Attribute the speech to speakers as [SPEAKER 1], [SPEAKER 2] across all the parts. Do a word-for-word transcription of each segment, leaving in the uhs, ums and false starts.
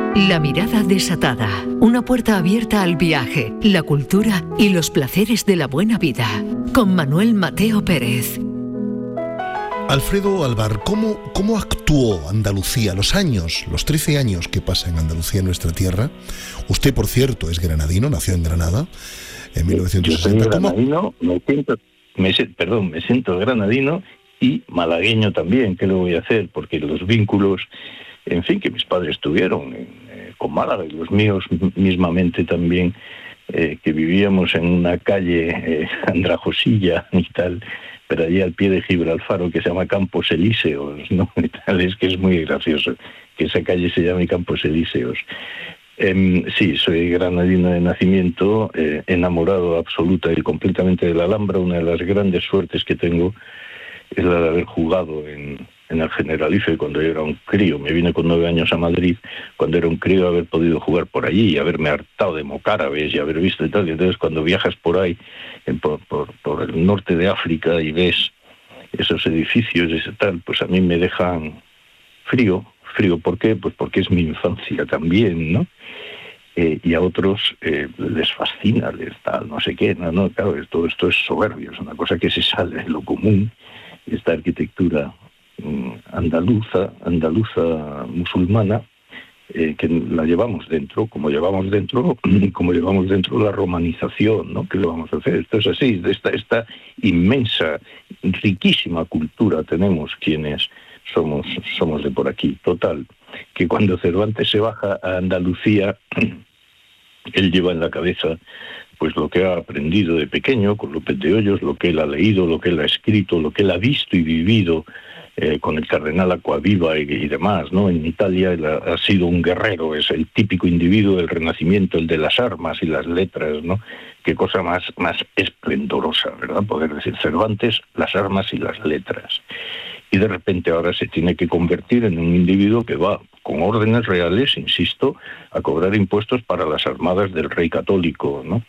[SPEAKER 1] La mirada desatada, una puerta abierta al viaje, la cultura y los placeres de la buena vida, con Manuel Mateo Pérez.
[SPEAKER 2] Alfredo Alvar, ¿cómo, cómo actuó Andalucía, los años, los trece años que pasa en Andalucía, en nuestra tierra? Usted, por cierto, es granadino, nació en Granada en mil novecientos sesenta.
[SPEAKER 3] Yo soy granadino, me siento, me, perdón, me siento granadino y malagueño también. ¿Qué le voy a hacer? Porque los vínculos, en fin, que mis padres tuvieron eh, con Málaga y los míos mismamente también, eh, que vivíamos en una calle eh, andrajosilla y tal, pero allí al pie de Gibraltar, que se llama Campos Elíseos, ¿no? Y tal, es que es muy gracioso que esa calle se llame Campos Elíseos. Eh, sí, soy granadino de nacimiento, eh, enamorado absoluta y completamente de la Alhambra. Una de las grandes suertes que tengo es la de haber jugado en, en el Generalife cuando yo era un crío. Me vine con nueve años a Madrid, cuando era un crío, haber podido jugar por allí y haberme hartado de mocárabes y haber visto y tal. Y entonces cuando viajas por ahí, en, por, por, por el norte de África, y ves esos edificios y ese tal, pues a mí me dejan frío. Frío, ¿por qué? Pues porque es mi infancia también, ¿no? Eh, y a otros eh, les fascina, les da no sé qué, no, no, claro, todo esto es soberbio, es una cosa que se sale de lo común. Esta arquitectura mm, andaluza, andaluza musulmana, eh, que la llevamos dentro, como llevamos dentro, como llevamos dentro la romanización, ¿no? ¿Qué le vamos a hacer? Esto es así, esta, esta inmensa, riquísima cultura tenemos quienes somos, somos de por aquí. Total, que cuando Cervantes se baja a Andalucía, él lleva en la cabeza pues lo que ha aprendido de pequeño con López de Hoyos, lo que él ha leído, lo que él ha escrito, lo que él ha visto y vivido eh, con el cardenal Acquaviva y, y demás, ¿no? En Italia él ha, ha sido un guerrero, es el típico individuo del Renacimiento, el de las armas y las letras, ¿no? Qué cosa más, más esplendorosa, ¿verdad? Poder decir Cervantes, las armas y las letras. Y de repente ahora se tiene que convertir en un individuo que va con órdenes reales, insisto, a cobrar impuestos para las armadas del rey católico, ¿no?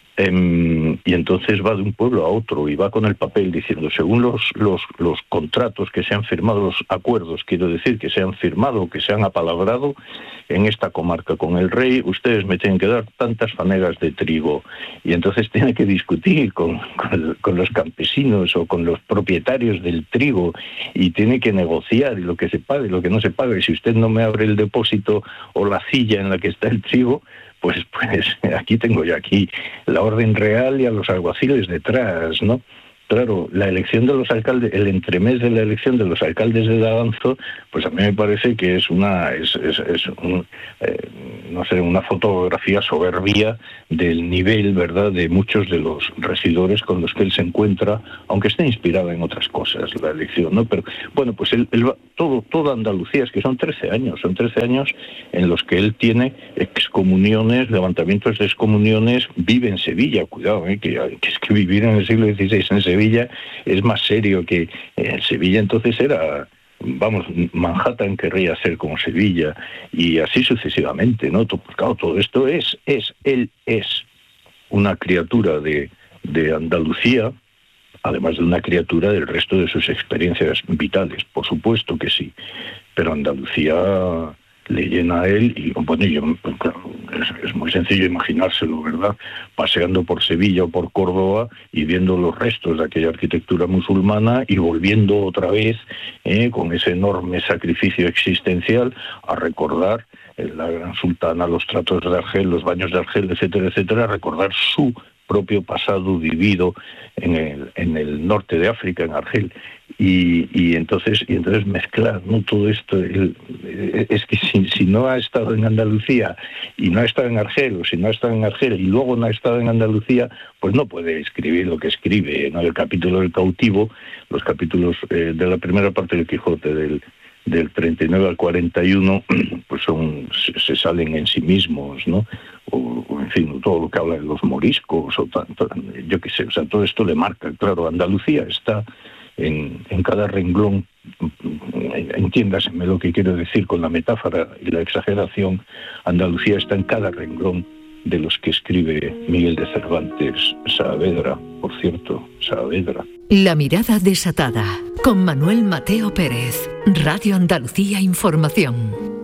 [SPEAKER 3] Eh, y entonces va de un pueblo a otro y va con el papel diciendo, según los, los, los contratos que se han firmado, los acuerdos, quiero decir, que se han firmado, que se han apalabrado en esta comarca con el rey, ustedes me tienen que dar tantas fanegas de trigo. Y entonces tiene que discutir con, con, con los campesinos o con los propietarios del trigo y tiene que negociar y lo que se pague y lo que no se pague. Si usted no me abre el depósito o la silla en la que está el trigo, pues pues aquí tengo yo aquí la orden real y a los alguaciles detrás, ¿no? Claro, la elección de los alcaldes, el entremés de la elección de los alcaldes de Daganzo, pues a mí me parece que es una, es, es, es un, eh, no sé, una fotografía soberbia del nivel, ¿verdad?, de muchos de los regidores con los que él se encuentra, aunque esté inspirada en otras cosas la elección, ¿no? Pero bueno, pues él, él va, todo, toda Andalucía, es que son trece años, son trece años en los que él tiene excomuniones, levantamientos de excomuniones, vive en Sevilla, cuidado, ¿eh? que, que es que vivir en el siglo dieciséis en Sevilla Sevilla es más serio que en Sevilla. Entonces era, vamos, Manhattan querría ser como Sevilla y así sucesivamente, ¿no? Todo, claro, todo esto es, es, él es una criatura de, de Andalucía, además de una criatura del resto de sus experiencias vitales, por supuesto que sí, pero Andalucía le llena a él y bueno, yo, claro, es, es muy sencillo imaginárselo, ¿verdad? Paseando por Sevilla o por Córdoba y viendo los restos de aquella arquitectura musulmana y volviendo otra vez eh, con ese enorme sacrificio existencial a recordar eh, la gran sultana, los tratos de Argel, los baños de Argel, etcétera, etcétera, a recordar su propio pasado vivido en el, en el norte de África, en Argel. Y, y entonces y entonces mezclar, ¿no?, todo esto. El, es que si, si no ha estado en Andalucía y no ha estado en Argel, o si no ha estado en Argel y luego no ha estado en Andalucía, pues no puede escribir lo que escribe, ¿no? El capítulo del cautivo, los capítulos eh, de la primera parte del Quijote, del del treinta y nueve al cuarenta y uno, pues son se, se salen en sí mismos, ¿no? O, o en fin, todo lo que habla de los moriscos, o tanto, yo qué sé, o sea, todo esto le marca. Claro, Andalucía está en, en cada renglón, entiéndaseme lo que quiero decir con la metáfora y la exageración, Andalucía está en cada renglón de los que escribe Miguel de Cervantes. Saavedra, por cierto, Saavedra.
[SPEAKER 1] La mirada desatada, con Manuel Mateo Pérez, Radio Andalucía Información.